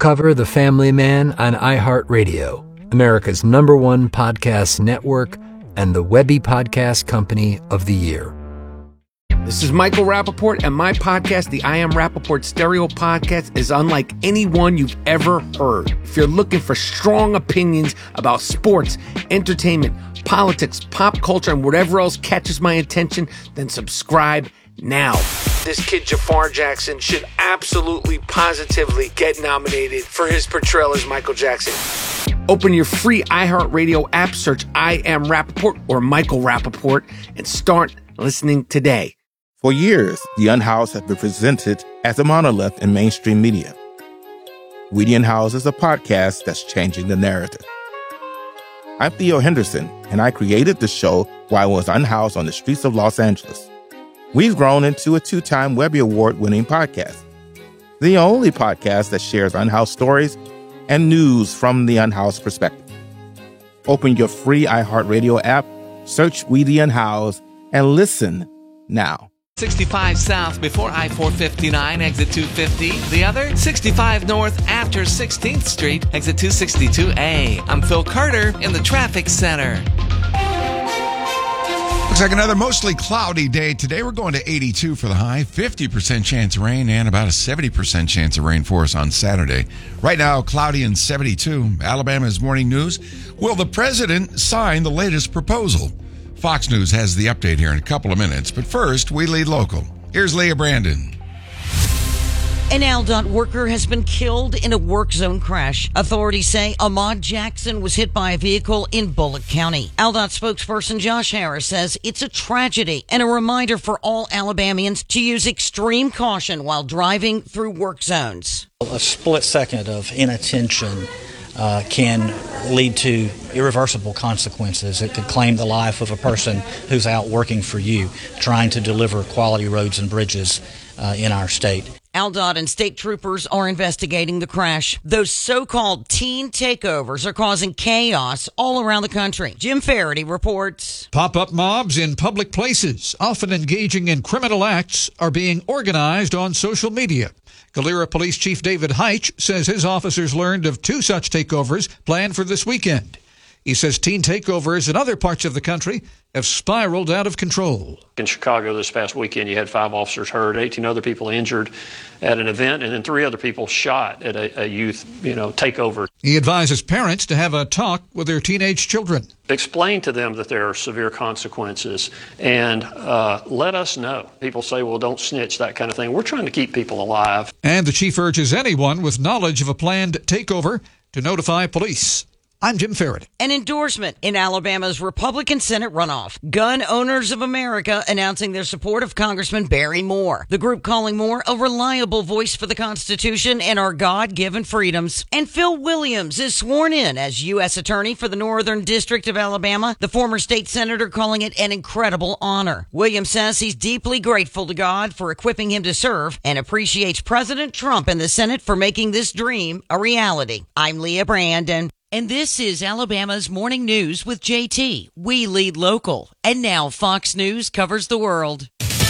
Cover the Family Man on iHeartRadio, America's #1 podcast network and the Webby Podcast Company of the Year. This is Michael Rappaport, and my podcast, the I Am Rappaport Stereo Podcast, is unlike any one you've ever heard. If you're looking for strong opinions about sports, entertainment, politics, pop culture, and whatever else catches my attention, then subscribe now. This kid, Jafar Jackson, should absolutely, positively get nominated for his portrayal as Michael Jackson. Open your free iHeartRadio app, search I Am Rappaport or Michael Rappaport, and start listening today. For years, The Unhoused has been presented as a monolith in mainstream media. We the Unhoused is a podcast that's changing the narrative. I'm Theo Henderson, and I created the show while I was unhoused on the streets of Los Angeles. We've grown into a 2-time Webby Award-winning podcast, the only podcast that shares unhoused stories and news from the unhoused perspective. Open your free iHeartRadio app, search We the Unhoused, and listen now. 65 south before I-459, exit 250. The other, 65 north after 16th Street, exit 262A. I'm Phil Carter in the traffic center. Looks like another mostly cloudy day today. We're going to 82 for the high, 50% chance of rain, and about a 70% chance of rain for us on Saturday. Right now, cloudy and 72. Alabama's morning news. Will the president sign the latest proposal? Fox News has the update here in a couple of minutes, but first, we lead local. Here's Leah Brandon. An ALDOT worker has been killed in a work zone crash. Authorities say Ahmad Jackson was hit by a vehicle in Bullock County. ALDOT spokesperson Josh Harris says it's a tragedy and a reminder for all Alabamians to use extreme caution while driving through work zones. A split second of inattention can lead to irreversible consequences. It could claim the life of a person who's out working for you, trying to deliver quality roads and bridges in our state. ALDOT and state troopers are investigating the crash. Those so-called teen takeovers are causing chaos all around the country. Jim Faraday reports. Pop-up mobs in public places, often engaging in criminal acts, are being organized on social media. Galera Police Chief David Heitch says his officers learned of 2 such takeovers planned for this weekend. He says teen takeovers in other parts of the country have spiraled out of control. In Chicago this past weekend, you had 5 officers hurt, 18 other people injured at an event, and then 3 other people shot at a youth, takeover. He advises parents to have a talk with their teenage children. Explain to them that there are severe consequences and let us know. People say, well, don't snitch, that kind of thing. We're trying to keep people alive. And the chief urges anyone with knowledge of a planned takeover to notify police. I'm Jim Faraday. An endorsement in Alabama's Republican Senate runoff. Gun Owners of America announcing their support of Congressman Barry Moore. The group calling Moore a reliable voice for the Constitution and our God-given freedoms. And Phil Williams is sworn in as U.S. Attorney for the Northern District of Alabama. The former state senator calling it an incredible honor. Williams says he's deeply grateful to God for equipping him to serve and appreciates President Trump and the Senate for making this dream a reality. I'm Leah Brandon. And this is Alabama's Morning News with JT. We lead local. And now Fox News covers the world.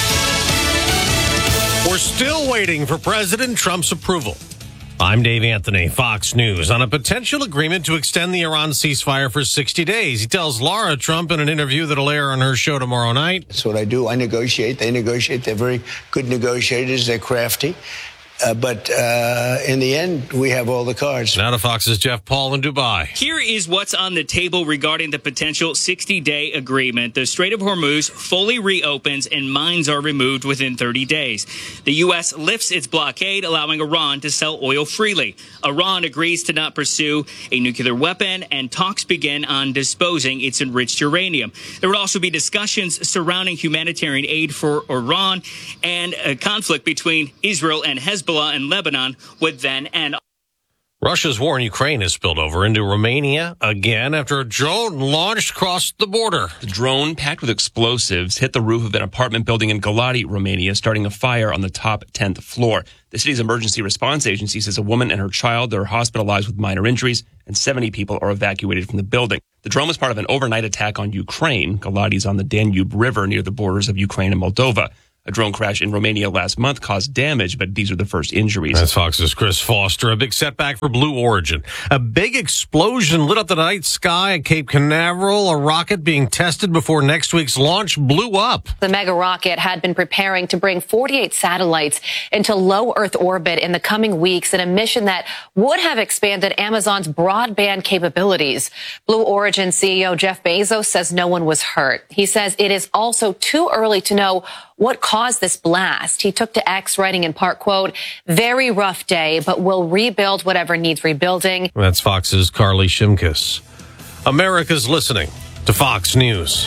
We're still waiting for President Trump's approval. I'm Dave Anthony, Fox News. On a potential agreement to extend the Iran ceasefire for 60 days. He tells Laura Trump in an interview that'll air on her show tomorrow night. That's what I do. I negotiate. They negotiate. They're very good negotiators. They're crafty. But in the end, we have all the cards. Now to Fox's Jeff Paul in Dubai. Here is what's on the table regarding the potential 60-day agreement. The Strait of Hormuz fully reopens and mines are removed within 30 days. The U.S. lifts its blockade, allowing Iran to sell oil freely. Iran agrees to not pursue a nuclear weapon, and talks begin on disposing its enriched uranium. There would also be discussions surrounding humanitarian aid for Iran, and a conflict between Israel and Hezbollah and Lebanon would then end. Russia's war in Ukraine has spilled over into Romania again after a drone launched across the border. The drone, packed with explosives, hit the roof of an apartment building in Galati, Romania, starting a fire on the top 10th floor. The city's emergency response agency says a woman and her child are hospitalized with minor injuries, and 70 people are evacuated from the building. The drone was part of an overnight attack on Ukraine. Galati is on the Danube River near the borders of Ukraine and Moldova. A drone crash in Romania last month caused damage, but these are the first injuries. That's Fox's Chris Foster. A big setback for Blue Origin. A big explosion lit up the night sky at Cape Canaveral. A rocket being tested before next week's launch blew up. The mega rocket had been preparing to bring 48 satellites into low Earth orbit in the coming weeks in a mission that would have expanded Amazon's broadband capabilities. Blue Origin CEO Jeff Bezos says no one was hurt. He says it is also too early to know what caused this blast. He took to X, writing in part, quote, "Very rough day, but we'll rebuild whatever needs rebuilding." That's Fox's Carly Shimkus. America's listening to Fox News.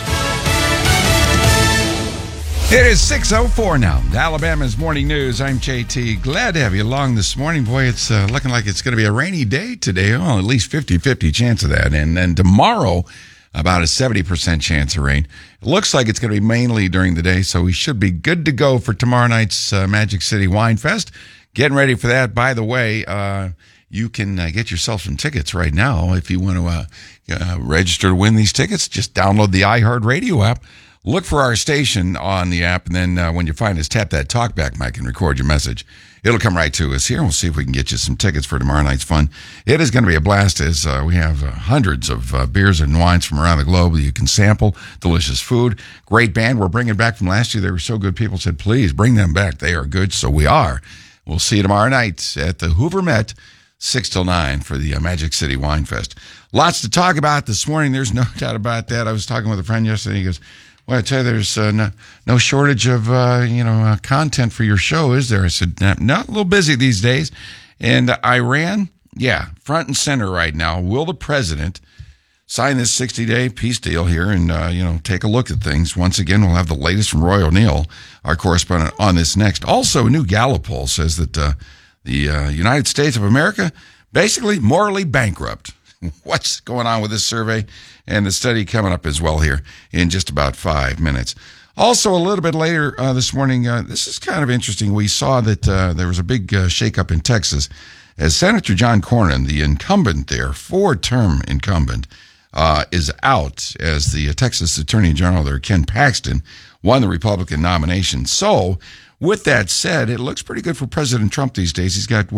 It is 6:04 now. Alabama's Morning News. I'm JT. Glad to have you along this morning. Boy, it's looking like it's going to be a rainy day today. Oh, at least 50-50 chance of that. And then tomorrow, about a 70% chance of rain. It looks like it's going to be mainly during the day, so we should be good to go for tomorrow night's Magic City Wine Fest. Getting ready for that. By the way, you can get yourself some tickets right now. If you want to register to win these tickets, just download the iHeartRadio app. Look for our station on the app, and then when you find us, tap that talkback mic and record your message. It'll come right to us here, and we'll see if we can get you some tickets for tomorrow night's fun. It is going to be a blast, as we have hundreds of beers and wines from around the globe that you can sample. Delicious food. Great band. We're bringing back from last year. They were so good, people said, please bring them back. They are good, so we are. We'll see you tomorrow night at the Hoover Met, 6 till 9 for the Magic City Wine Fest. Lots to talk about this morning. There's no doubt about that. I was talking with a friend yesterday. He goes, well, I tell you, there's no shortage of, content for your show, is there? I said, not a little busy these days. And Iran, front and center right now. Will the president sign this 60-day peace deal here and, take a look at things? Once again, we'll have the latest from Roy O'Neill, our correspondent, on this next. Also, a new Gallup poll says that the United States of America, basically morally bankrupt. What's going on with this survey and the study coming up as well here in just about 5 minutes. Also, a little bit later this morning, this is kind of interesting. We saw that there was a big shakeup in Texas as Senator John Cornyn, the incumbent there, 4-term incumbent, is out as the Texas Attorney General there, Ken Paxton, won the Republican nomination. So, with that said, it looks pretty good for President Trump these days. He's got,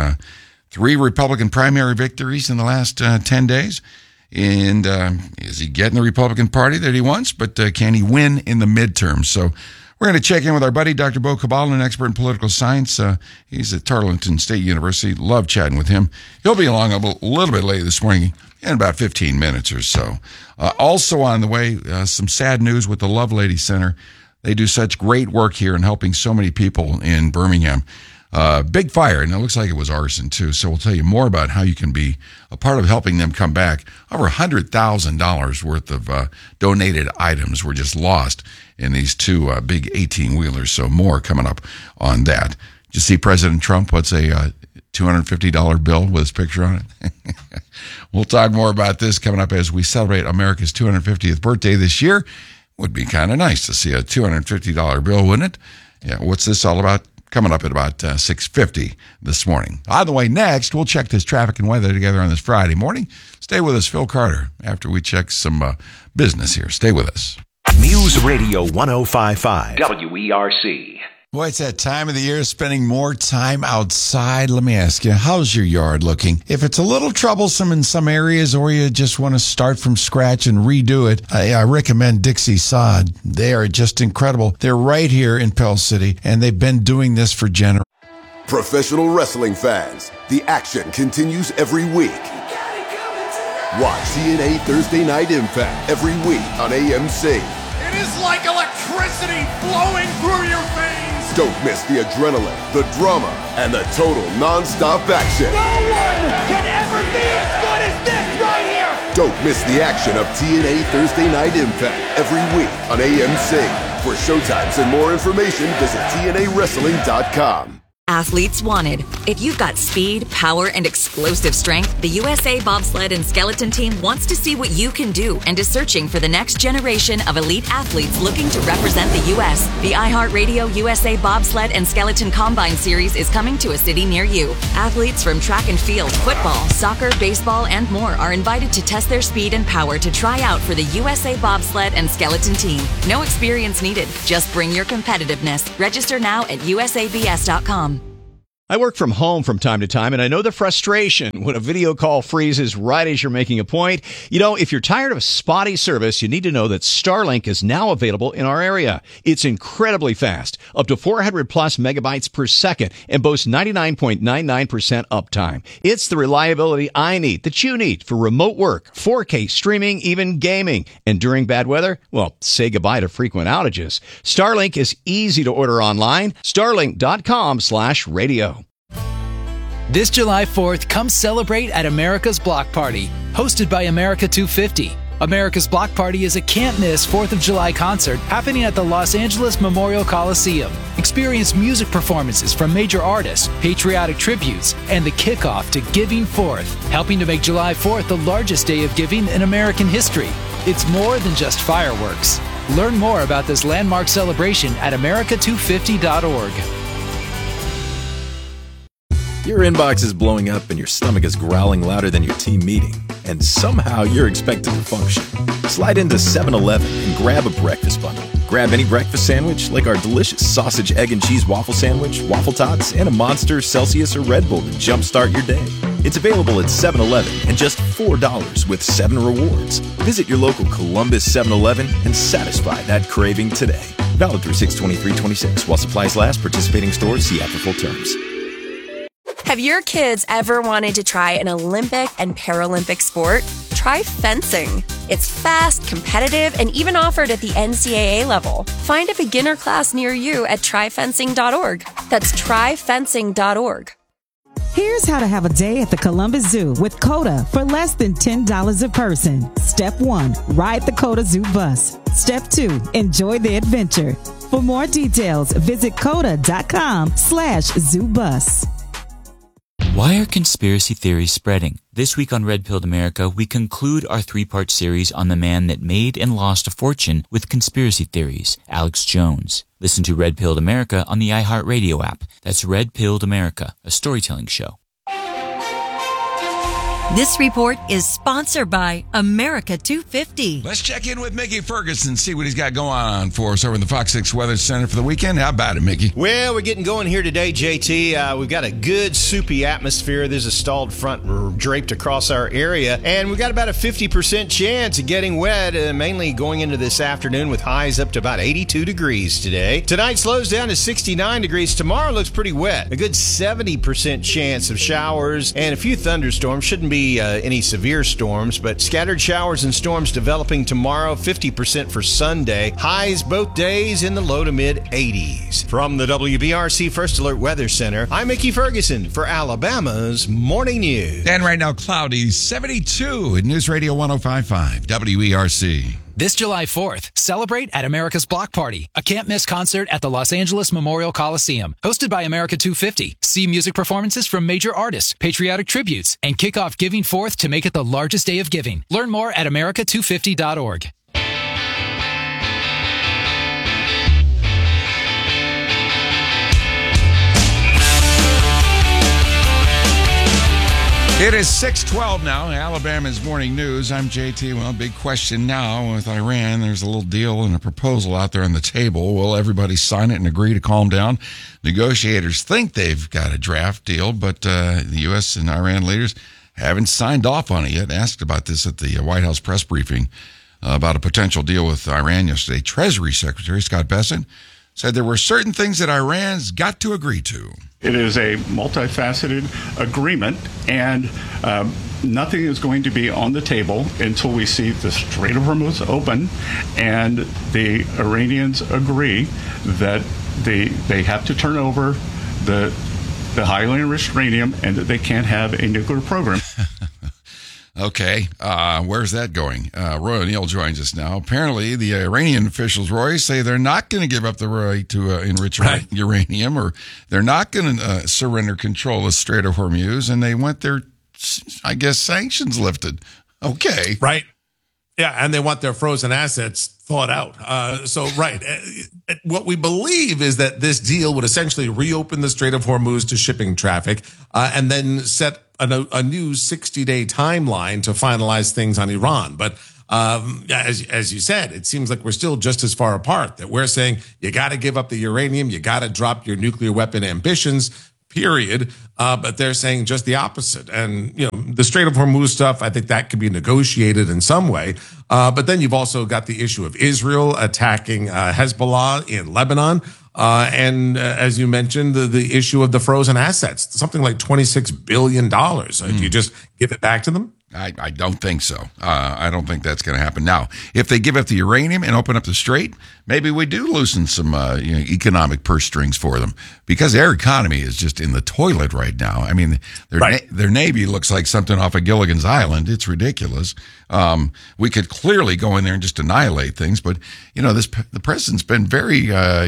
3 Republican primary victories in the last 10 days. And is he getting the Republican Party that he wants? But can he win in the midterms? So we're going to check in with our buddy, Dr. Bo Kabbalah, an expert in political science. He's at Tarleton State University. Love chatting with him. He'll be along a little bit later this morning in about 15 minutes or so. Also on the way, some sad news with the Lovelady Center. They do such great work here in helping so many people in Birmingham. Big fire, and it looks like it was arson, too. So we'll tell you more about how you can be a part of helping them come back. Over $100,000 worth of donated items were just lost in these 2 big 18-wheelers. So more coming up on that. Did you see President Trump? What's a $250 bill with his picture on it? We'll talk more about this coming up as we celebrate America's 250th birthday this year. Would be kind of nice to see a $250 bill, wouldn't it? Yeah, what's this all about? Coming up at about 6:50 this morning. On the way next, we'll check this traffic and weather together on this Friday morning. Stay with us, Phil Carter, after we check some business here. Stay with us. News Radio 105.5 WERC. Boy, it's that time of the year, spending more time outside. Let me ask you, how's your yard looking? If it's a little troublesome in some areas or you just want to start from scratch and redo it, I recommend Dixie Sod. They are just incredible. They're right here in Pell City, and they've been doing this for generations. Professional wrestling fans, the action continues every week. Watch TNA Thursday Night Impact every week on AMC. It is like electricity flowing through your veins. Don't miss the adrenaline, the drama, and the total non-stop action. No one can ever be as good as this right here. Don't miss the action of TNA Thursday Night Impact every week on AMC. For showtimes and more information, visit TNAWrestling.com. Athletes wanted, If you've got speed, power, and explosive strength, the USA Bobsled and Skeleton Team wants to see what you can do and is searching for the next generation of elite athletes looking to represent the U.S. The iHeartRadio USA Bobsled and Skeleton Combine Series is coming to a city near you. Athletes from track and field, football, soccer, baseball, and more are invited to test their speed and power to try out for the USA Bobsled and Skeleton Team. No experience needed. Just bring your competitiveness. Register now at usabs.com. I work from home from time to time, and I know the frustration when a video call freezes right as you're making a point. You know, if you're tired of spotty service, you need to know that Starlink is now available in our area. It's incredibly fast, up to 400 plus megabytes per second, and boasts 99.99% uptime. It's the reliability I need, that you need, for remote work, 4K streaming, even gaming. And during bad weather, well, say goodbye to frequent outages. Starlink is easy to order online. Starlink.com/radio. This July 4th, come celebrate at America's Block Party, hosted by America 250. America's Block Party is a can't-miss 4th of July concert happening at the Los Angeles Memorial Coliseum. Experience music performances from major artists, patriotic tributes, and the kickoff to Giving Forth, helping to make July 4th the largest day of giving in American history. It's more than just fireworks. Learn more about this landmark celebration at america250.org. Your inbox is blowing up and your stomach is growling louder than your team meeting, and somehow you're expected to function. Slide into 7-Eleven and grab a breakfast bundle. Grab any breakfast sandwich like our delicious sausage, egg, and cheese waffle sandwich, waffle tots, and a Monster, Celsius, or Red Bull to jumpstart your day. It's available at 7-Eleven and just $4 with 7 rewards. Visit your local Columbus 7-Eleven and satisfy that craving today. Valid through 6/23/26 while supplies last. Participating stores, see app for full terms. Have your kids ever wanted to try an Olympic and Paralympic sport? Try fencing. It's fast, competitive, and even offered at the NCAA level. Find a beginner class near you at tryfencing.org. That's tryfencing.org. Here's how to have a day at the Columbus Zoo with COTA for less than $10 a person. Step 1, ride the COTA Zoo bus. Step 2, enjoy the adventure. For more details, visit COTA.com/zoobus. Why are conspiracy theories spreading? This week on Red Pilled America, we conclude our 3-part series on the man that made and lost a fortune with conspiracy theories, Alex Jones. Listen to Red Pilled America on the iHeartRadio app. That's Red Pilled America, a storytelling show. This report is sponsored by America 250. Let's check in with Mickey Ferguson, see what he's got going on for us over in the Fox 6 Weather Center for the weekend. How about it, Mickey? Well, we're getting going here today, JT. We've got a good soupy atmosphere. There's a stalled front draped across our area, and we've got about a 50% chance of getting wet, mainly going into this afternoon with highs up to about 82 degrees today. Tonight slows down to 69 degrees. Tomorrow looks pretty wet. A good 70% chance of showers and a few thunderstorms. Shouldn't be any severe storms, but scattered showers and storms developing tomorrow, 50% for Sunday. Highs both days in the low to mid 80s. From the WBRC First Alert Weather Center, I'm Mickey Ferguson for Alabama's Morning News. And right now, cloudy, 72 at News Radio 105.5 WERC. This July 4th, celebrate at America's Block Party, a can't-miss concert at the Los Angeles Memorial Coliseum, hosted by America 250. See music performances from major artists, patriotic tributes, and kick off Giving Forth to make it the largest day of giving. Learn more at america250.org. It is 6:12 now, Alabama's Morning News. I'm JT. Well, big question now with Iran. There's a little deal and a proposal out there on the table. Will everybody sign it and agree to calm down? Negotiators think they've got a draft deal, but the U.S. and Iran leaders haven't signed off on it yet. Asked about this at the White House press briefing about a potential deal with Iran yesterday. Treasury Secretary Scott Bessent said there were certain things that Iran's got to agree to. It is a multifaceted agreement, and nothing is going to be on the table until we see the Strait of Hormuz open and the Iranians agree that they have to turn over the highly enriched uranium and that they can't have a nuclear program. Okay, where's that going? Roy O'Neill joins us now. Apparently, the Iranian officials, Roy, say they're not going to give up the right to enrich uranium, or they're not going to surrender control of the Strait of Hormuz, and they want their, I guess, sanctions lifted. Okay. Right. Yeah, and they want their frozen assets thawed out. What we believe is that this deal would essentially reopen the Strait of Hormuz to shipping traffic and then set a new 60-day timeline to finalize things on Iran. But as you said, it seems like we're still just as far apart, that we're saying you got to give up the uranium, you got to drop your nuclear weapon ambitions, period. But they're saying just the opposite. And, the Strait of Hormuz stuff, I think that could be negotiated in some way. But then you've also got the issue of Israel attacking Hezbollah in Lebanon. And as you mentioned, the issue of the frozen assets, something like $26 billion. Do you just give it back to them? I don't think so. I don't think that's going to happen. Now, if they give up the uranium and open up the strait, maybe we do loosen some economic purse strings for them, because their economy is just in the toilet right now. I mean, their Navy looks like something off of Gilligan's Island. It's ridiculous. We could clearly go in there and just annihilate things, but the president's been very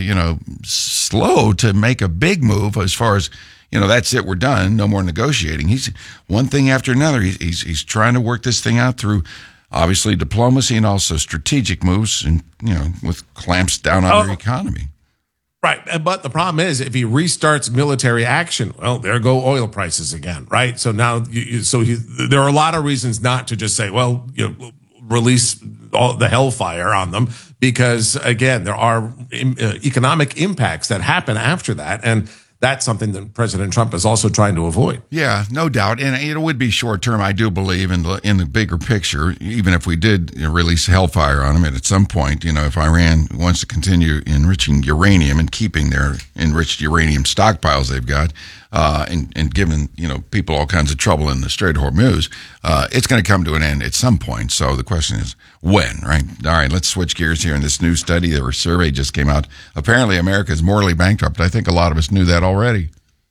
slow to make a big move as far as, that's it, we're done, no more negotiating. He's one thing after another. He's trying to work this thing out through, obviously, diplomacy and also strategic moves, and with clamps down on their economy. Right, but the problem is, if he restarts military action, well, there go oil prices again, right? So now, there are a lot of reasons not to just say, well, release all the hellfire on them, because again, there are economic impacts that happen after that, and that's something that President Trump is also trying to avoid. Yeah, no doubt. And it would be short term, I do believe, in the bigger picture, even if we did release hellfire on them. And at some point, if Iran wants to continue enriching uranium and keeping their enriched uranium stockpiles they've got, and giving, people all kinds of trouble in the Strait of Hormuz, it's going to come to an end at some point. So the question is, when, right? All right, let's switch gears here. In this new study, their survey just came out. Apparently, America is morally bankrupt. I think a lot of us knew that already.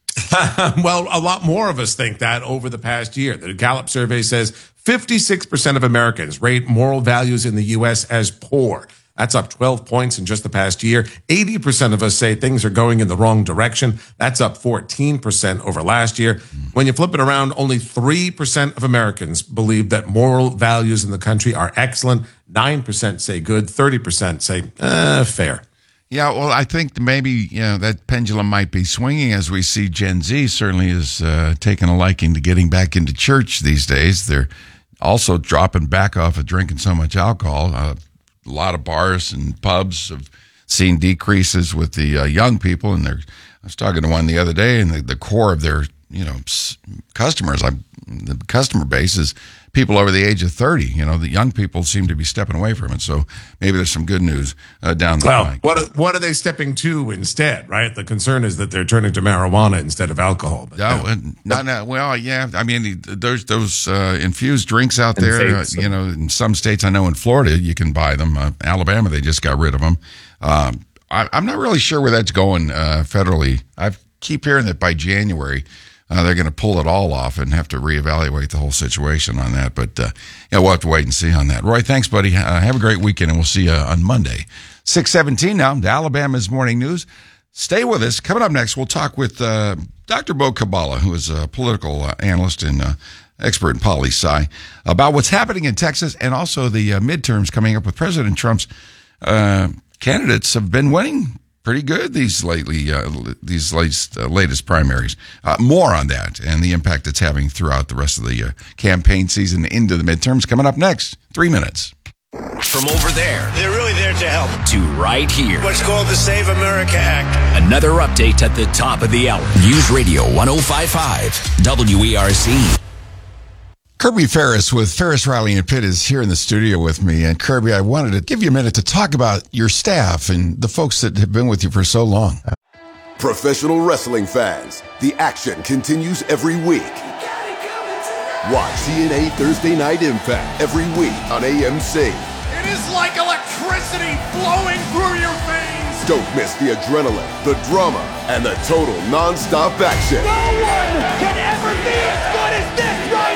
Well, a lot more of us think that over the past year. The Gallup survey says 56% of Americans rate moral values in the U.S. as poor. That's up 12 points in just the past year. 80% of us say things are going in the wrong direction. That's up 14% over last year. When you flip it around, only 3% of Americans believe that moral values in the country are excellent. 9% say good. 30% say fair. Yeah, well, I think maybe that pendulum might be swinging as we see Gen Z certainly is taking a liking to getting back into church these days. They're also dropping back off of drinking so much alcohol. A lot of bars and pubs have seen decreases with the young people, and I was talking to one the other day, and the core of their customers, the customer base is people over the age of 30. The young people seem to be stepping away from it. So maybe there's some good news down the line. What are they stepping to instead, right? The concern is that they're turning to marijuana instead of alcohol. Well, yeah. I mean, there's those infused drinks out there. In some states, I know in Florida, you can buy them. Alabama, they just got rid of them. I'm not really sure where that's going federally. I keep hearing that by January, they're going to pull it all off and have to reevaluate the whole situation on that. But we'll have to wait and see on that. Roy, thanks, buddy. Have a great weekend, and we'll see you on Monday. 6:17 now, to Alabama's Morning News. Stay with us. Coming up next, we'll talk with Dr. Beau Kabbalah, who is a political analyst and expert in poli-sci, about what's happening in Texas and also the midterms coming up with President Trump's candidates have been winning pretty good these latest primaries. More on that and the impact it's having throughout the rest of the campaign season into the midterms. Coming up next, 3 minutes. From over there, They're really there to help. to right here. What's called the Save America Act. Another update at the top of the hour. News Radio 105.5 WERC. Kirby Ferris with Ferris, Riley, and Pitt is here in the studio with me. And Kirby, I wanted to give you a minute to talk about your staff and the folks that have been with you for so long. Professional wrestling fans, the action continues every week. Watch TNA Thursday Night Impact every week on AMC. It is like electricity flowing through your veins. Don't miss the adrenaline, the drama, and the total non-stop action. No one can ever be as good as this right here.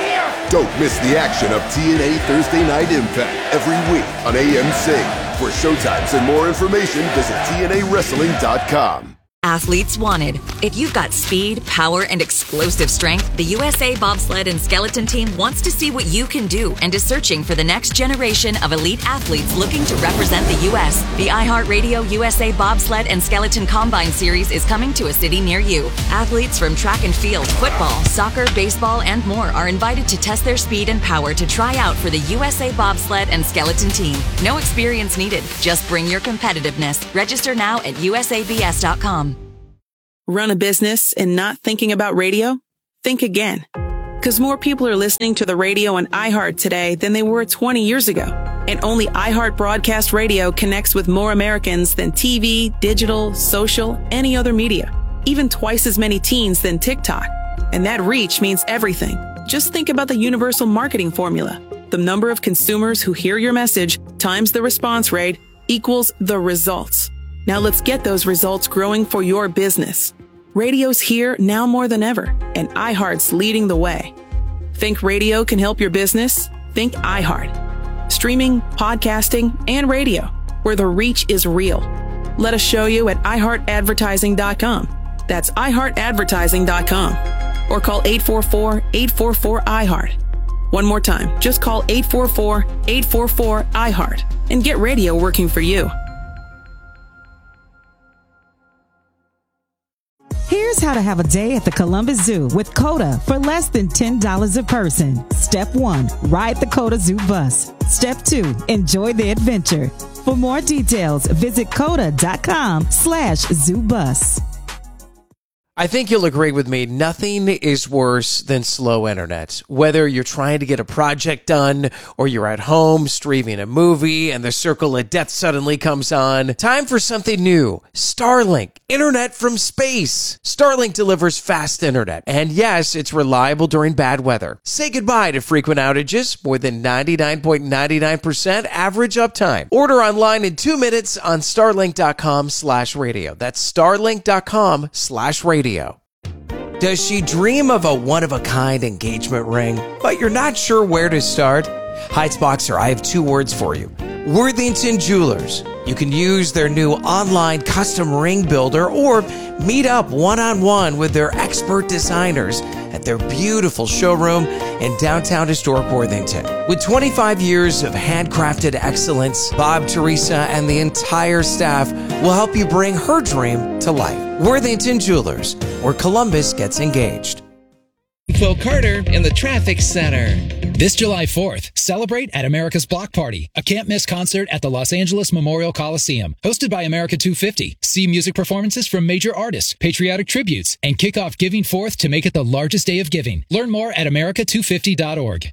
Don't miss the action of TNA Thursday Night Impact every week on AMC. For showtimes and more information, visit TNAWrestling.com. Athletes wanted. If you've got speed, power, and explosive strength, the USA Bobsled and Skeleton Team wants to see what you can do and is searching for the next generation of elite athletes looking to represent the U.S. The iHeartRadio USA Bobsled and Skeleton Combine Series is coming to a city near you. Athletes from track and field, football, soccer, baseball, and more are invited to test their speed and power to try out for the USA Bobsled and Skeleton Team. No experience needed. Just bring your competitiveness. Register now at usabs.com. Run a business and not thinking about radio? Think again. Because more people are listening to the radio on iHeart today than they were 20 years ago. And only iHeart Broadcast Radio connects with more Americans than TV, digital, social, any other media. Even twice as many teens than TikTok. And that reach means everything. Just think about the universal marketing formula. The number of consumers who hear your message times the response rate equals the results. Now let's get those results growing for your business. Radio's here now more than ever, and iHeart's leading the way. Think radio can help your business? Think iHeart. Streaming, podcasting, and radio, where the reach is real. Let us show you at iHeartAdvertising.com. That's iHeartAdvertising.com. Or call 844-844-iHeart. One more time, just call 844-844-iHeart and get radio working for you. Here's how to have a day at the Columbus Zoo with COTA for less than $10 a person. Step 1, ride the COTA Zoo bus. Step 2, enjoy the adventure. For more details, visit COTA.com/ZooBus. I think you'll agree with me, nothing is worse than slow internet. Whether you're trying to get a project done or you're at home streaming a movie and the circle of death suddenly comes on, time for something new. Starlink, internet from space. Starlink delivers fast internet. And yes, it's reliable during bad weather. Say goodbye to frequent outages, more than 99.99% average uptime. Order online in 2 minutes on starlink.com/radio. That's starlink.com/radio. Does she dream of a one-of-a-kind engagement ring, but you're not sure where to start? Heights Boxer, I have 2 words for you. Worthington Jewelers. You can use their new online custom ring builder or meet up one-on-one with their expert designers at their beautiful showroom in downtown historic Worthington. With 25 years of handcrafted excellence, Bob, Teresa, and the entire staff will help you bring her dream to life. Worthington Jewelers, where Columbus gets engaged. Phil Carter in the Traffic Center. This July 4th, celebrate at America's Block Party, a can't-miss concert at the Los Angeles Memorial Coliseum, hosted by America 250. See music performances from major artists, patriotic tributes, and kick off Giving 4th to make it the largest day of giving. Learn more at america250.org.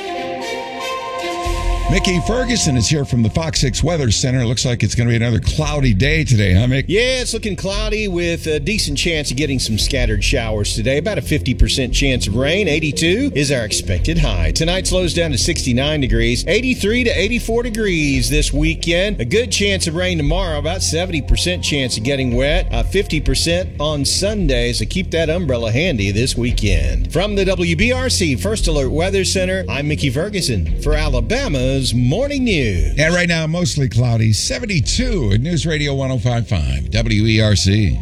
Mickey Ferguson is here from the Fox 6 Weather Center. It looks like it's going to be another cloudy day today, huh, Mick? Yeah, it's looking cloudy with a decent chance of getting some scattered showers today. About a 50% chance of rain. 82 is our expected high. Tonight slows down to 69 degrees. 83 to 84 degrees this weekend. A good chance of rain tomorrow. About 70% chance of getting wet. 50% on Sunday. So keep that umbrella handy this weekend. From the WBRC First Alert Weather Center, I'm Mickey Ferguson for Alabama's Morning News. And right now, mostly cloudy, 72 at News Radio 105.5 WERC.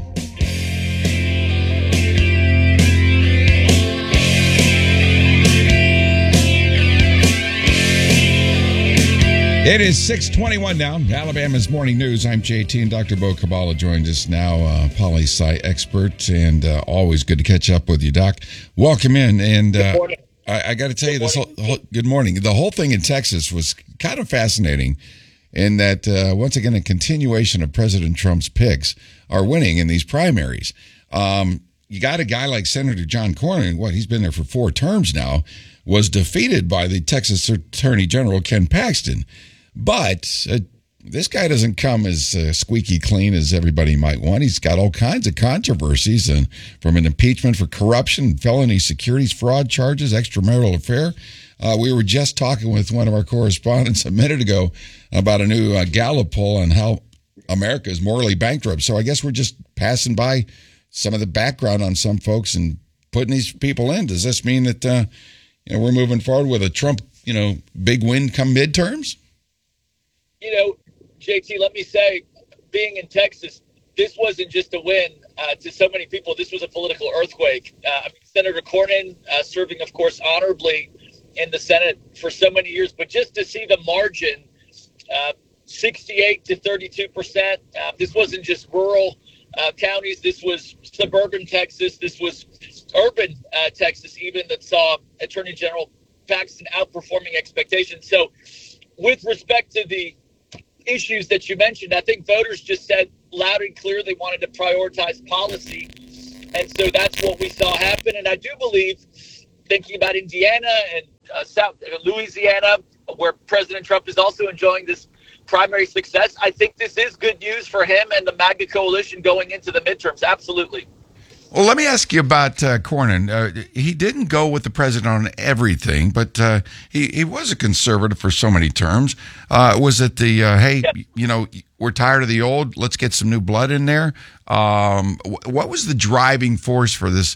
It is 6:21 now. Alabama's Morning News. I'm JT, and Dr. Bo Kabbalah joins us now, poli-sci expert, and always good to catch up with you, Doc. Welcome in, and I got to tell you, good morning. The whole thing in Texas was kind of fascinating in that, once again, a continuation of President Trump's picks are winning in these primaries. You got a guy like Senator John Cornyn, he's been there for 4 terms now, was defeated by the Texas Attorney General Ken Paxton. But this guy doesn't come as squeaky clean as everybody might want. He's got all kinds of controversies, and from an impeachment for corruption, felony securities fraud charges, extramarital affair. We were just talking with one of our correspondents a minute ago about a new Gallup poll on how America is morally bankrupt. So I guess we're just passing by some of the background on some folks and putting these people in. Does this mean that we're moving forward with a Trump, big win come midterms? JT, let me say, being in Texas, this wasn't just a win to so many people. This was a political earthquake. Senator Cornyn serving, of course, honorably in the Senate for so many years, but just to see the margin, 68 to 32%. This wasn't just rural counties. This was suburban Texas. This was urban Texas, even, that saw Attorney General Paxton outperforming expectations. So with respect to the issues that you mentioned, I think voters just said loud and clear they wanted to prioritize policy. And so that's what we saw happen. And I do believe, thinking about Indiana and South Louisiana, where President Trump is also enjoying this primary success, I think this is good news for him and the MAGA coalition going into the midterms. Absolutely. Well, let me ask you about Cornyn. He didn't go with the president on everything, but he was a conservative for so many terms. Was it the, hey, we're tired of the old, let's get some new blood in there? What was the driving force for this,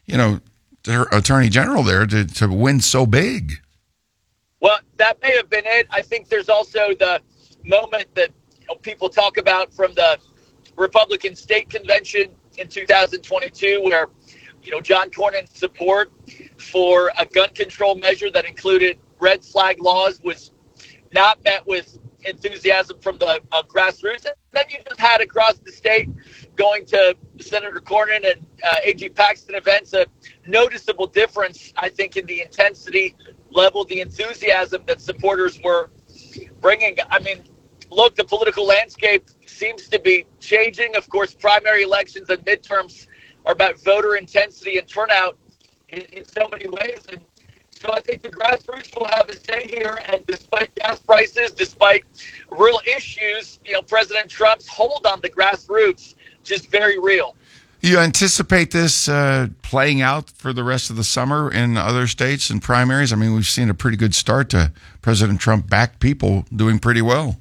Attorney General there to win so big? Well, that may have been it. I think there's also the moment that people talk about from the Republican State Convention in 2022, where John Cornyn's support for a gun control measure that included red flag laws was not met with enthusiasm from the grassroots. And then you just had across the state, going to Senator Cornyn and A.G. Paxton events, a noticeable difference, I think, in the intensity level, the enthusiasm that supporters were bringing. I mean, look, the political landscape seems to be changing. Of course, primary elections and midterms are about voter intensity and turnout in so many ways. And so I think the grassroots will have a say here. And despite gas prices, despite real issues, President Trump's hold on the grassroots just very real. You anticipate this playing out for the rest of the summer in other states and primaries? I mean, we've seen a pretty good start to President Trump-backed people doing pretty well.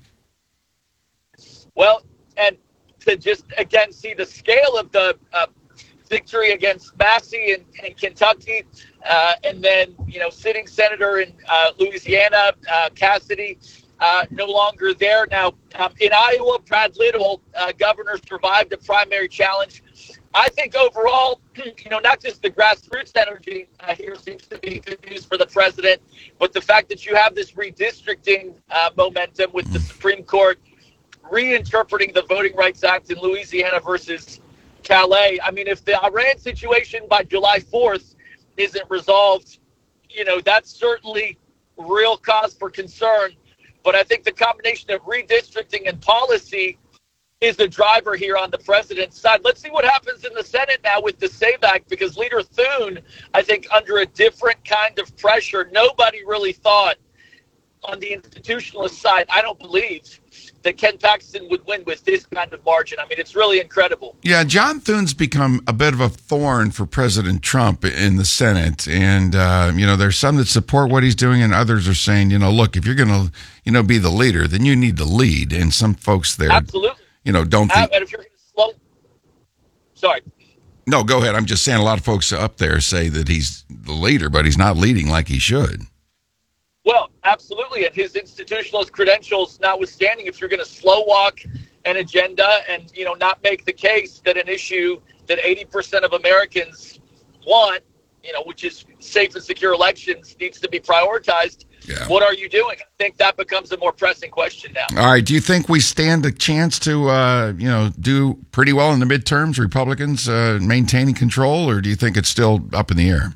Well, and to just, again, see the scale of the victory against Massey in Kentucky, and then, sitting senator in Louisiana, Cassidy, no longer there. Now, in Iowa, Brad Little, governor, survived a primary challenge. I think overall, not just the grassroots energy here seems to be good news for the president, but the fact that you have this redistricting momentum with the Supreme Court reinterpreting the Voting Rights Act in Louisiana versus Calais. I mean, if the Iran situation by July 4th isn't resolved, that's certainly real cause for concern. But I think the combination of redistricting and policy is the driver here on the president's side. Let's see what happens in the Senate now with the SAVE Act, because Leader Thune, I think, under a different kind of pressure, nobody really thought on the institutionalist side, I don't believe, that Ken Paxton would win with this kind of margin. I mean, it's really incredible. Yeah, John Thune's become a bit of a thorn for President Trump in the Senate. And, there's some that support what he's doing, and others are saying, look, if you're going to, be the leader, then you need to lead. And some folks there, absolutely, don't think. And if you're going to sorry. No, go ahead. I'm just saying a lot of folks up there say that he's the leader, but he's not leading like he should. Well, absolutely. And his institutionalist credentials notwithstanding, if you're going to slow walk an agenda and, not make the case that an issue that 80% of Americans want, which is safe and secure elections, needs to be prioritized, what are you doing? I think that becomes a more pressing question now. All right. Do you think we stand a chance to, do pretty well in the midterms, Republicans maintaining control, or do you think it's still up in the air?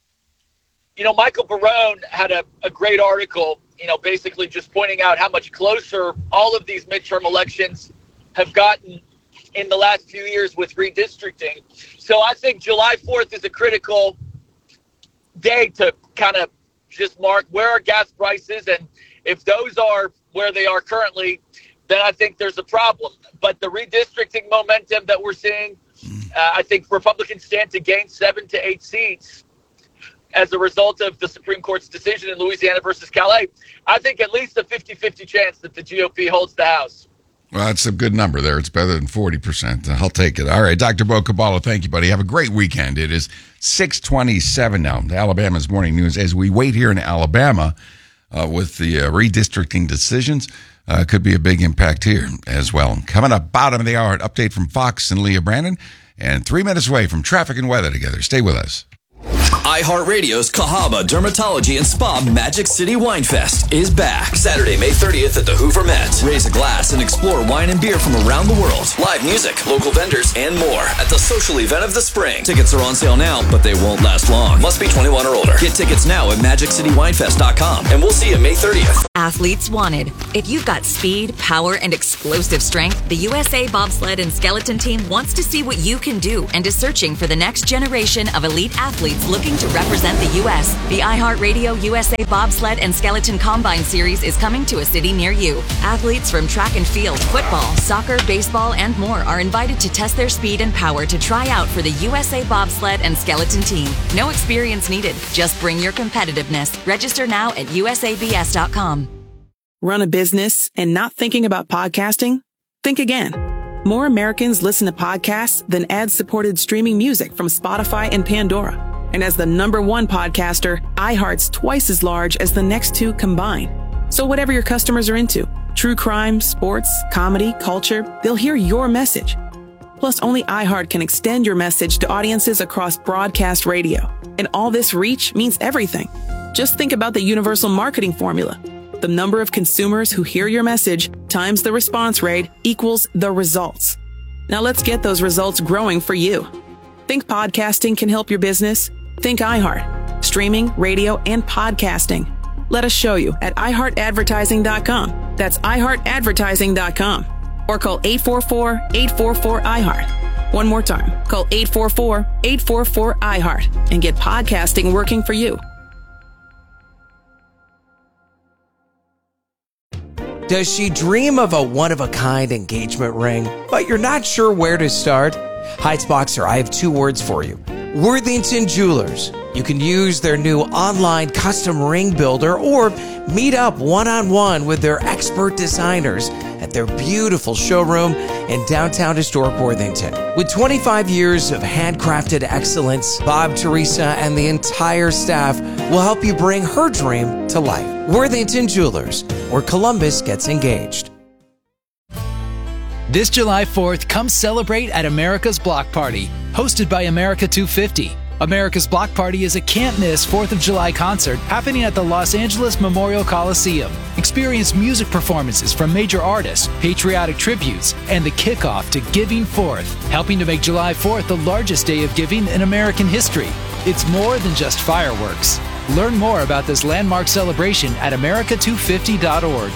Michael Barone had a great article, basically just pointing out how much closer all of these midterm elections have gotten in the last few years with redistricting. So I think July 4th is a critical day to kind of just mark where are gas prices. And if those are where they are currently, then I think there's a problem. But the redistricting momentum that we're seeing, I think Republicans stand to gain 7 to 8 seats as a result of the Supreme Court's decision in Louisiana versus Calais. I think at least a 50-50 chance that the GOP holds the House. Well, that's a good number there. It's better than 40%. I'll take it. All right, Dr. Bo Caballo, thank you, buddy. Have a great weekend. It is 6:27 now. Alabama's Morning News. As we wait here in Alabama with the redistricting decisions, could be a big impact here as well. Coming up, bottom of the hour, an update from Fox and Leah Brandon, and 3 minutes away from traffic and weather together. Stay with us. iHeartRadio's Cahaba Dermatology and Spa Magic City Wine Fest is back. Saturday, May 30th at the Hoover Met. Raise a glass and explore wine and beer from around the world. Live music, local vendors, and more at the social event of the spring. Tickets are on sale now, but they won't last long. Must be 21 or older. Get tickets now at MagicCityWinefest.com, and we'll see you May 30th. Athletes wanted. If you've got speed, power, and explosive strength, the USA Bobsled and Skeleton Team wants to see what you can do and is searching for the next generation of elite athletes looking to represent the U.S. The iHeartRadio USA Bobsled and Skeleton Combine Series is coming to a city near you. Athletes from track and field, football, soccer, baseball, and more are invited to test their speed and power to try out for the USA Bobsled and Skeleton Team. No experience needed. Just bring your competitiveness. Register now at usabs.com. Run a business and not thinking about podcasting? Think again. More Americans listen to podcasts than ad-supported streaming music from Spotify and Pandora. And as the #1 podcaster, iHeart's twice as large as the next two combined. So whatever your customers are into, true crime, sports, comedy, culture, they'll hear your message. Plus, only iHeart can extend your message to audiences across broadcast radio. And all this reach means everything. Just think about the universal marketing formula. The number of consumers who hear your message times the response rate equals the results. Now let's get those results growing for you. Think podcasting can help your business? Think iHeart. Streaming, radio, and podcasting. Let us show you at iHeartAdvertising.com. That's iHeartAdvertising.com. Or call 844-844-iHeart. One more time. Call 844-844-iHeart and get podcasting working for you. Does she dream of a one-of-a-kind engagement ring, but you're not sure where to start? Heights Boxer, I have 2 words for you. Worthington Jewelers. You can use their new online custom ring builder or meet up one-on-one with their expert designers at their beautiful showroom in downtown historic Worthington. With 25 years of handcrafted excellence, Bob, Teresa, and the entire staff will help you bring her dream to life. Worthington Jewelers, where Columbus gets engaged. This July 4th, come celebrate at America's Block Party, hosted by America 250. America's Block Party is a can't-miss 4th of July concert happening at the Los Angeles Memorial Coliseum. Experience music performances from major artists, patriotic tributes, and the kickoff to Giving Forth, helping to make July 4th the largest day of giving in American history. It's more than just fireworks. Learn more about this landmark celebration at america250.org.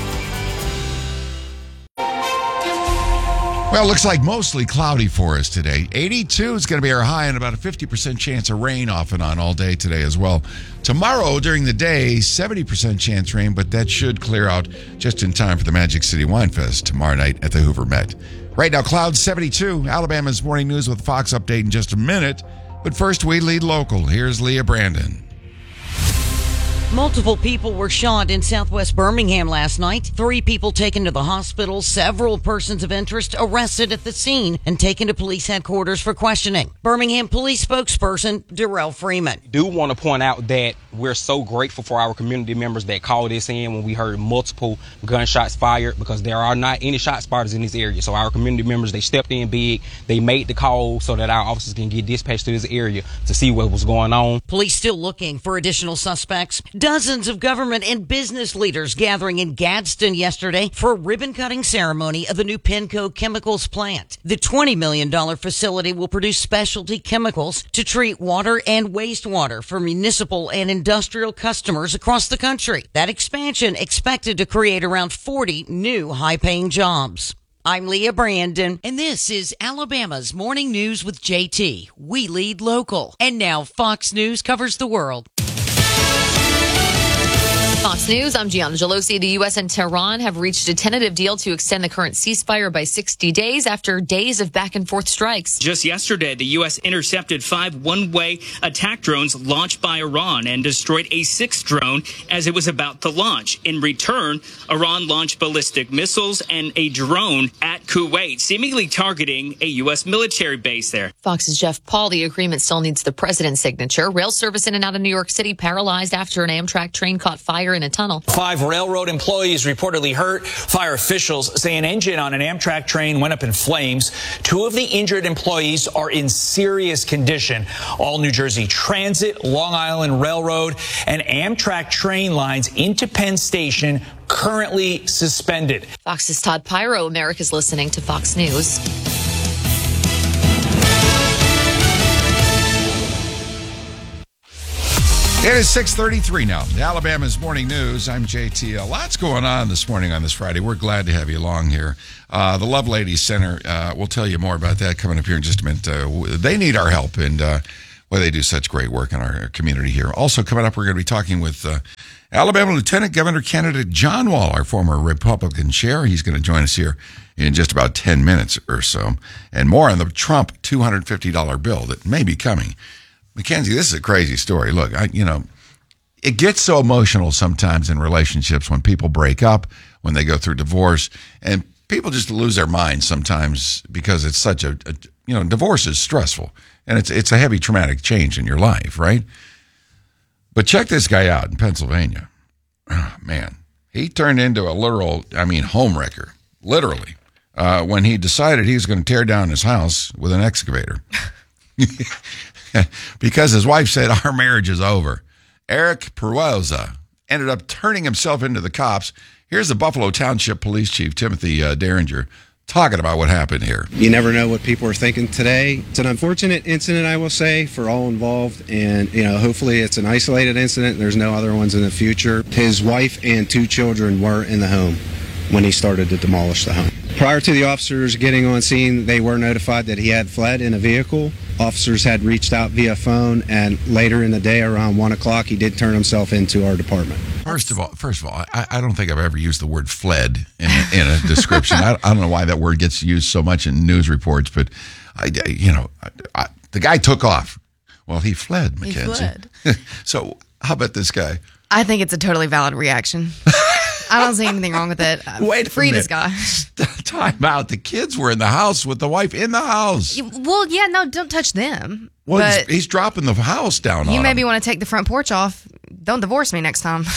Well, it looks like mostly cloudy for us today. 82 is going to be our high and about a 50% chance of rain off and on all day today as well. Tomorrow during the day, 70% chance rain, but that should clear out just in time for the Magic City Wine Fest tomorrow night at the Hoover Met. Right now, clouds 72. Alabama's Morning News with Fox update in just a minute. But first, we lead local. Here's Leah Brandon. Multiple people were shot in southwest Birmingham last night. 3 people taken to the hospital, several persons of interest arrested at the scene and taken to police headquarters for questioning. Birmingham police spokesperson Darrell Freeman. I do want to point out that we're so grateful for our community members that called us in when we heard multiple gunshots fired, because there are not any shot spotters in this area. So our community members, they stepped in big. They made the call so that our officers can get dispatched to this area to see what was going on. Police still looking for additional suspects. Dozens of government and business leaders gathering in Gadsden yesterday for a ribbon-cutting ceremony of the new Penco Chemicals plant. The $20 million facility will produce specialty chemicals to treat water and wastewater for municipal and industrial customers across the country. That expansion expected to create around 40 new high-paying jobs. I'm Leah Brandon, and this is Alabama's Morning News with JT. We lead local. And now Fox News covers the world. Fox News, I'm Gianna Gelosi. The U.S. and Tehran have reached a tentative deal to extend the current ceasefire by 60 days after days of back-and-forth strikes. Just yesterday, the U.S. intercepted 5 one-way attack drones launched by Iran and destroyed a 6th drone as it was about to launch. In return, Iran launched ballistic missiles and a drone at Kuwait, seemingly targeting a U.S. military base there. Fox's Jeff Paul, the agreement still needs the president's signature. Rail service in and out of New York City paralyzed after an Amtrak train caught fire in a tunnel. 5 railroad employees reportedly hurt. Fire officials say an engine on an Amtrak train went up in flames. 2 of the injured employees are in serious condition. All New Jersey Transit, Long Island Railroad, and Amtrak train lines into Penn Station currently suspended. Fox's Todd Pyro, America's listening to Fox News. It is 6:33 now. Alabama's Morning News. I'm JT. Lots going on this morning on this Friday. We're glad to have you along here. The Love Ladies Center, we'll tell you more about that coming up here in just a minute. They need our help, and they do such great work in our community here. Also coming up, we're going to be talking with Alabama Lieutenant Governor candidate John Wall, our former Republican chair. He's going to join us here in just about 10 minutes or so. And more on the Trump $250 bill that may be coming. Mackenzie, this is a crazy story. Look, it gets so emotional sometimes in relationships when people break up, when they go through divorce, and people just lose their minds sometimes because it's such a divorce is stressful, and it's a heavy traumatic change in your life, right? But check this guy out in Pennsylvania. Oh, man, he turned into a literal, homewrecker, literally, when he decided he was going to tear down his house with an excavator. Because his wife said, our marriage is over. Eric Perweza ended up turning himself into the cops. Here's the Buffalo Township Police Chief, Timothy Derringer, talking about what happened here. You never know what people are thinking today. It's an unfortunate incident, I will say, for all involved. And, hopefully it's an isolated incident. There's no other ones in the future. His wife and 2 children were in the home when he started to demolish the home. Prior to the officers getting on scene, they were notified that he had fled in a vehicle. Officers had reached out via phone, and later in the day, around 1 o'clock, he did turn himself into our department. First of all, I don't think I've ever used the word fled in a description. I don't know why that word gets used so much in news reports, but the guy took off. Well, he fled, Mackenzie. He fled. So how about this guy? I think it's a totally valid reaction. I don't see anything wrong with it. Free this guy. Time out. The kids were in the house with the wife in the house. Well, yeah, no, don't touch them. Well, he's dropping the house down on you. You maybe want to take the front porch off. Don't divorce me next time.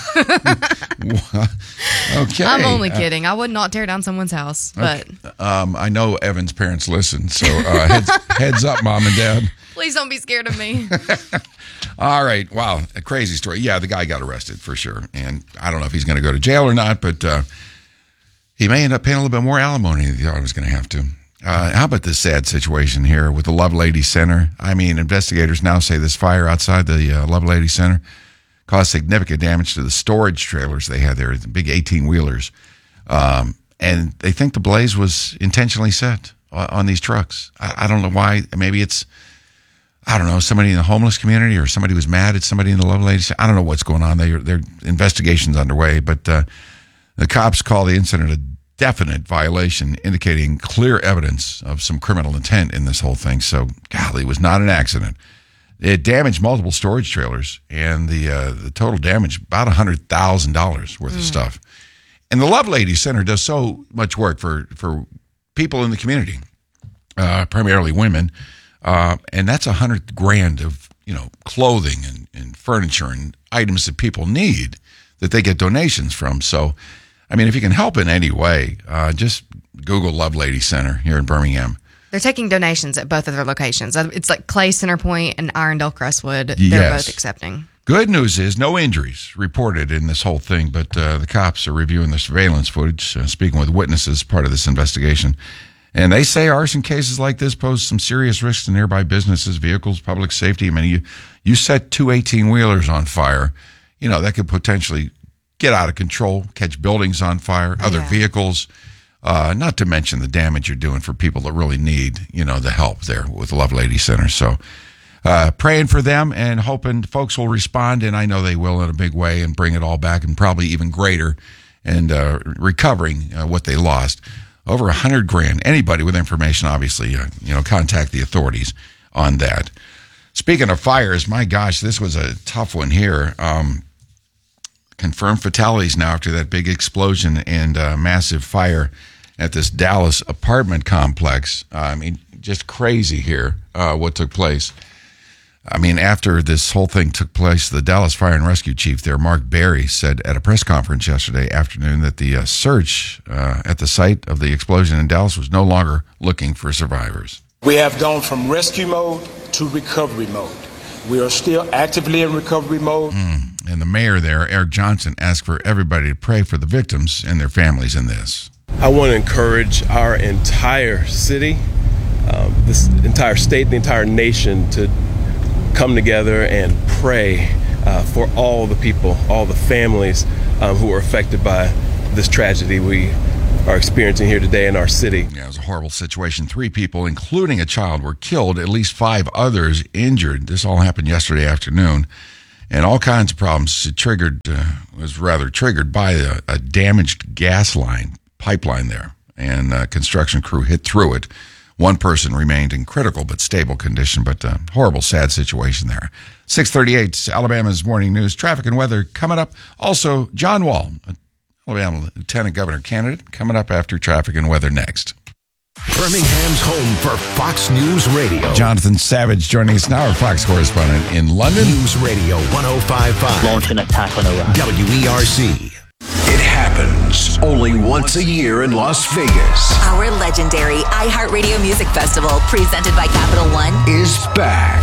Okay. I'm only kidding. I would not tear down someone's house. But okay. I know Evan's parents listen, so heads up, Mom and Dad. Please don't be scared of me. All right. Wow. A crazy story. Yeah, the guy got arrested for sure. And I don't know if he's going to go to jail or not, but he may end up paying a little bit more alimony than he thought he was going to have to. How about this sad situation here with the Love Lady Center? Investigators now say this fire outside the Love Lady Center caused significant damage to the storage trailers they had there, the big 18-wheelers. And they think the blaze was intentionally set on these trucks. I don't know why. Maybe it's, somebody in the homeless community or somebody was mad at somebody in the Love Lady Center. I don't know what's going on. Their investigation's underway, but the cops call the incident a definite violation, indicating clear evidence of some criminal intent in this whole thing. So, golly, it was not an accident. It damaged multiple storage trailers, and the total damage, about $100,000 worth of stuff. And the Love Lady Center does so much work for people in the community, primarily women, and that's $100,000 of clothing and furniture and items that people need that they get donations from. So, if you can help in any way, just Google Love Lady Center here in Birmingham. They're taking donations at both of their locations. It's like Clay Centerpoint and Irondale Crestwood. They're both accepting. Good news is no injuries reported in this whole thing, but the cops are reviewing the surveillance footage, speaking with witnesses, part of this investigation. And they say arson cases like this pose some serious risks to nearby businesses, vehicles, public safety. You set 2 18-wheelers on fire, that could potentially get out of control, catch buildings on fire, other vehicles, not to mention the damage you're doing for people that really need, the help there with the Love Lady Center. So praying for them and hoping folks will respond, and I know they will in a big way and bring it all back and probably even greater, and recovering what they lost. Over $100,000. Anybody with information, obviously, contact the authorities on that. Speaking of fires, my gosh, this was a tough one here. Confirmed fatalities now after that big explosion and massive fire at this Dallas apartment complex. I mean, just crazy here what took place. I mean, after this whole thing took place, the Dallas Fire and Rescue Chief there, Mark Berry, said at a press conference yesterday afternoon that the search at the site of the explosion in Dallas was no longer looking for survivors. We have gone from rescue mode to recovery mode. We are still actively in recovery mode. And the mayor there, Eric Johnson, asked for everybody to pray for the victims and their families in this. I want to encourage our entire city, this entire state, the entire nation to come together and pray for all the people, all the families who are affected by this tragedy we are experiencing here today in our city. Yeah, it was a horrible situation. 3 people, including a child, were killed, at least 5 others injured. This all happened yesterday afternoon. And all kinds of problems. It was rather triggered by a damaged gas pipeline there. And a construction crew hit through it. 1 person remained in critical but stable condition, but a horrible, sad situation there. 6:38, Alabama's Morning News. Traffic and weather coming up. Also, John Wall, Alabama Lieutenant Governor candidate, coming up after traffic and weather next. Birmingham's home for Fox News Radio. Jonathan Savage joining us now, our Fox correspondent in London. News Radio 105.5. Launch an attack on Iraq. WERC. It happens only once a year in Las Vegas. Our legendary iHeartRadio Music Festival, presented by Capital One, is back.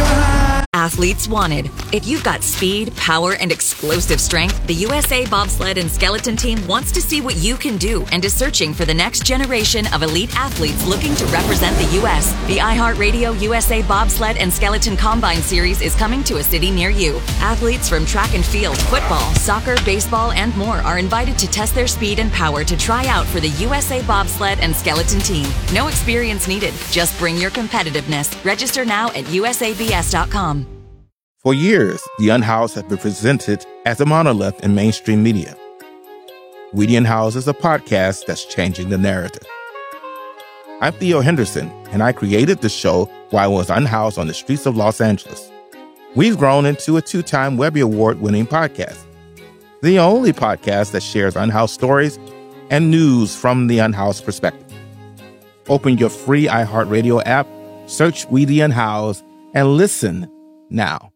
Athletes Wanted. If you've got speed, power, and explosive strength, the USA Bobsled and Skeleton Team wants to see what you can do and is searching for the next generation of elite athletes looking to represent the U.S. The iHeartRadio USA Bobsled and Skeleton Combine Series is coming to a city near you. Athletes from track and field, football, soccer, baseball, and more are invited to test their speed and power to try out for the USA Bobsled and Skeleton Team. No experience needed. Just bring your competitiveness. Register now at usabs.com. For years, The Unhoused has been presented as a monolith in mainstream media. We the Unhoused is a podcast that's changing the narrative. I'm Theo Henderson, and I created the show while I was unhoused on the streets of Los Angeles. We've grown into a 2-time Webby Award-winning podcast. The only podcast that shares unhoused stories and news from the unhoused perspective. Open your free iHeartRadio app, search We the Unhoused, and listen now.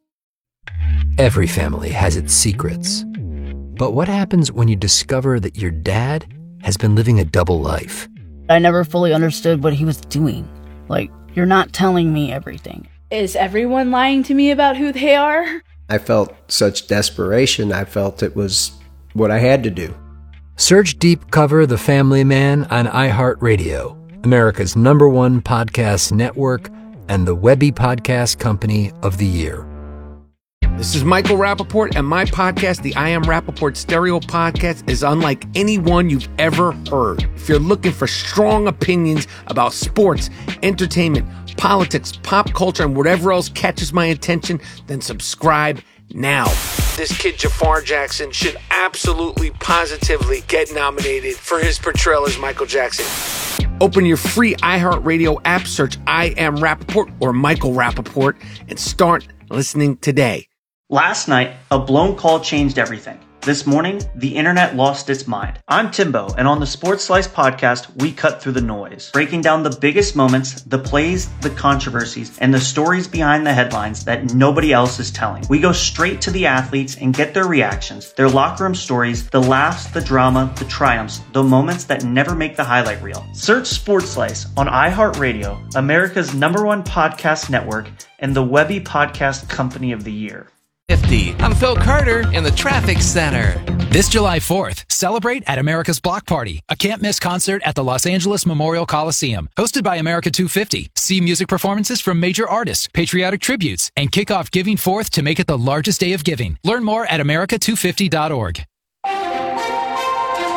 Every family has its secrets. But what happens when you discover that your dad has been living a double life? I never fully understood what he was doing. Like, you're not telling me everything. Is everyone lying to me about who they are? I felt such desperation. I felt it was what I had to do. Search Deep Cover The Family Man on iHeartRadio, America's #1 podcast network and the Webby Podcast Company of the Year. This is Michael Rappaport, and my podcast, the I Am Rappaport Stereo Podcast, is unlike any one you've ever heard. If you're looking for strong opinions about sports, entertainment, politics, pop culture, and whatever else catches my attention, then subscribe now. This kid, Jafar Jackson, should absolutely, positively get nominated for his portrayal as Michael Jackson. Open your free iHeartRadio app, search I Am Rappaport or Michael Rappaport, and start listening today. Last night, a blown call changed everything. This morning, the internet lost its mind. I'm Timbo, and on the Sports Slice podcast, we cut through the noise, breaking down the biggest moments, the plays, the controversies, and the stories behind the headlines that nobody else is telling. We go straight to the athletes and get their reactions, their locker room stories, the laughs, the drama, the triumphs, the moments that never make the highlight reel. Search Sports Slice on iHeartRadio, America's #1 podcast network, and the Webby Podcast Company of the Year. I'm Phil Carter in the Traffic Center. This July 4th, celebrate at America's Block Party, a can't-miss concert at the Los Angeles Memorial Coliseum. Hosted by America 250. See music performances from major artists, patriotic tributes, and kick off Giving Forth to make it the largest day of giving. Learn more at america250.org.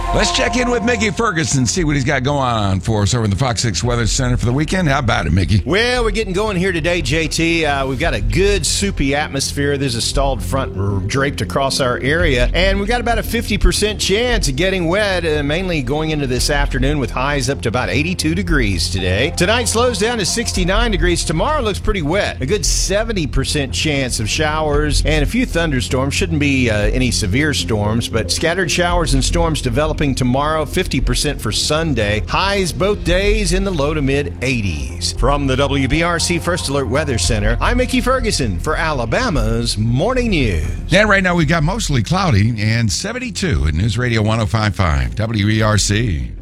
Let's check in with Mickey Ferguson, see what he's got going on for us over in the Fox 6 Weather Center for the weekend. How about it, Mickey? Well, we're getting going here today, JT. We've got a good soupy atmosphere. There's a stalled front draped across our area, and we've got about a 50% chance of getting wet, mainly going into this afternoon with highs up to about 82 degrees today. Tonight slows down to 69 degrees. Tomorrow looks pretty wet. A good 70% chance of showers and a few thunderstorms. Shouldn't be any severe storms, but scattered showers and storms developing tomorrow, 50% for Sunday. Highs both days in the low to mid 80s. From the WBRC First Alert Weather Center, I'm Mickey Ferguson for Alabama's Morning News. And right now we've got mostly cloudy and 72 at News Radio 105.5 WBRC.